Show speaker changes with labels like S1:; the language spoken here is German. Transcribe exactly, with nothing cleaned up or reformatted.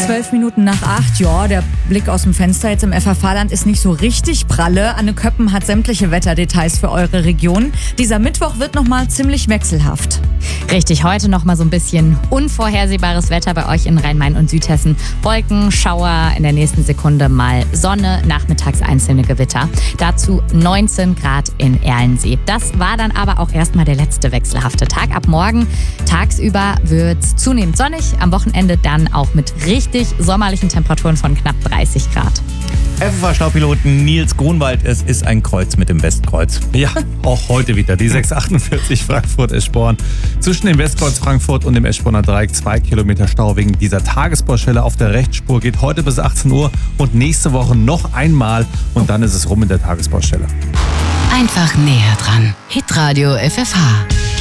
S1: Zwölf Minuten nach acht. Ja, der Blick aus dem Fenster jetzt im F H V-Land ist nicht so richtig pralle. Anne Köppen hat sämtliche Wetterdetails für eure Region. Dieser Mittwoch wird nochmal ziemlich wechselhaft.
S2: Richtig, heute nochmal so ein bisschen unvorhersehbares Wetter bei euch in Rhein-Main und Südhessen. Wolken, Schauer, in der nächsten Sekunde mal Sonne, nachmittags einzelne Gewitter. Dazu neunzehn Grad in Erlensee. Das war dann aber auch erstmal der letzte wechselhafte Tag. Ab morgen tagsüber wird's zunehmend sonnig, am Wochenende dann auch mit richtig sommerlichen Temperaturen von knapp dreißig Grad.
S3: F F H-Staupiloten Nils Grunwald, es ist ein Kreuz mit dem Westkreuz.
S4: Ja, auch heute wieder. Die sechs achtundvierzig Frankfurt-Eschborn. Zwischen dem Westkreuz Frankfurt und dem Eschborner Dreieck zwei Kilometer Stau wegen dieser Tagesbaustelle auf der Rechtsspur. Geht heute bis achtzehn Uhr und nächste Woche noch einmal. Und dann ist es rum in der Tagesbaustelle.
S5: Einfach näher dran. Hitradio F F H.